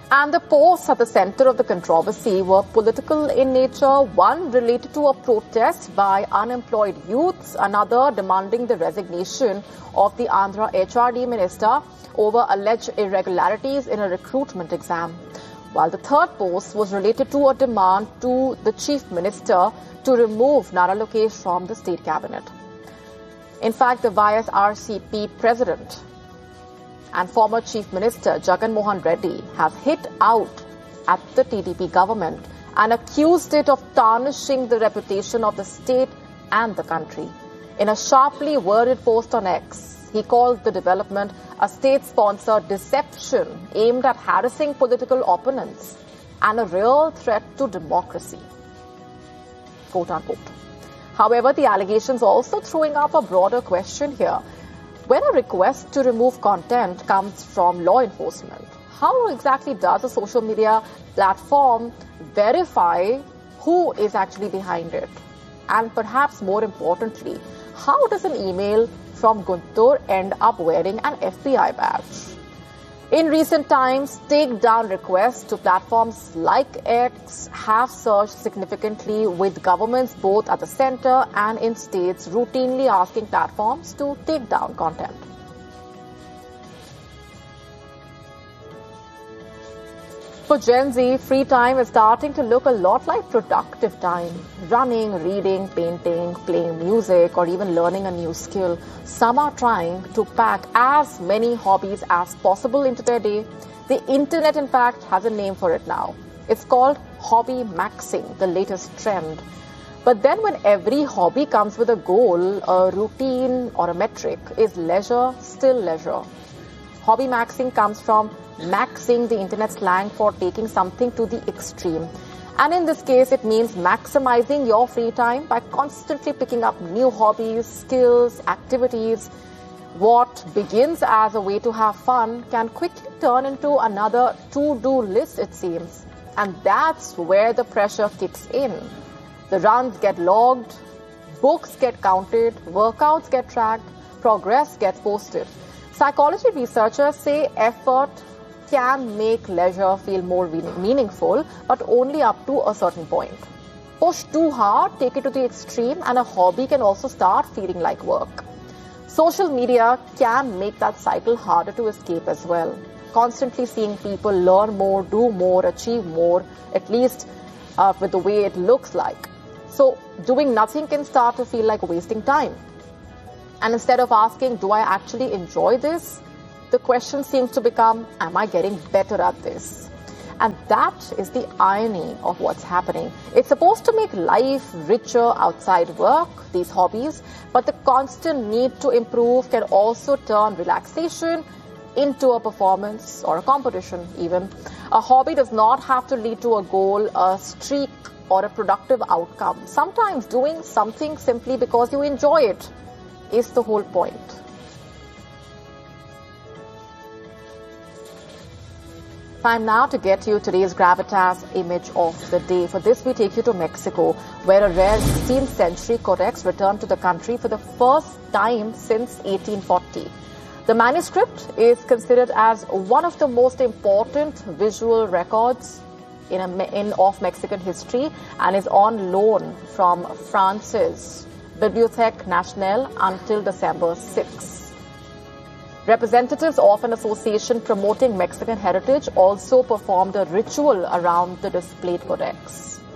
And the posts at the center of the controversy were political in nature, one related to a protest by unemployed youths, another demanding the resignation of the Andhra HRD minister over alleged irregularities in a recruitment exam. While the third post was related to a demand to the chief minister to remove Nara Lokesh from the state cabinet. In fact, the YSRCP president and former Chief Minister Jagan Mohan Reddy has hit out at the TDP government and accused it of tarnishing the reputation of the state and the country. In a sharply worded post on X, he called the development a state-sponsored deception aimed at harassing political opponents and a real threat to democracy, quote unquote. However, the allegations also throwing up a broader question here. When a request to remove content comes from law enforcement, how exactly does a social media platform verify who is actually behind it? And perhaps more importantly, how does an email from Guntur end up wearing an FBI badge? In recent times, takedown requests to platforms like X have surged significantly, with governments both at the center and in states routinely asking platforms to take down content. For Gen Z, free time is starting to look a lot like productive time. Running, reading, painting, playing music, or even learning a new skill. Some are trying to pack as many hobbies as possible into their day. The internet, in fact, has a name for it now. It's called hobby maxing, the latest trend. But then when every hobby comes with a goal, a routine, or a metric, is leisure still leisure? Hobby maxing comes from maxing, the internet slang for taking something to the extreme. And in this case, it means maximizing your free time by constantly picking up new hobbies, skills, activities. What begins as a way to have fun can quickly turn into another to-do list, it seems. And that's where the pressure kicks in. The runs get logged, books get counted, workouts get tracked, progress gets posted. Psychology researchers say effort can make leisure feel more meaningful, but only up to a certain point. Push too hard, take it to the extreme, and a hobby can also start feeling like work. Social media can make that cycle harder to escape as well. Constantly seeing people learn more, do more, achieve more, at least with the way it looks like. So doing nothing can start to feel like wasting time. And instead of asking, do I actually enjoy this? The question seems to become, am I getting better at this? And that is the irony of what's happening. It's supposed to make life richer outside work, these hobbies, but the constant need to improve can also turn relaxation into a performance or a competition even. A hobby does not have to lead to a goal, a streak, or a productive outcome. Sometimes doing something simply because you enjoy it is the whole point. Time now to get you today's gravitas image of the day. For this, we take you to Mexico, where a rare 16th century codex returned to the country for the first time since 1840. The manuscript is considered as one of the most important visual records of Mexican history and is on loan from France's Bibliothèque Nationale until December 6. Representatives of an association promoting Mexican heritage also performed a ritual around the displayed codex.